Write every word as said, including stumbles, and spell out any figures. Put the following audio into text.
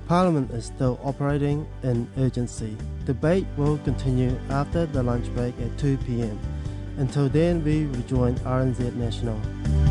Parliament is still operating in urgency. Debate will continue after the lunch break at two p m Until then, we rejoin R N Z National.